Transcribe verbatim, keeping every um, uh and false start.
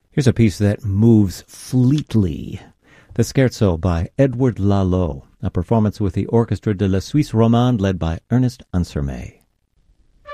Here's a piece that moves fleetly. The Scherzo by Edward Lalo, a performance with the Orchestre de la Suisse Romande led by Ernest Ansermet.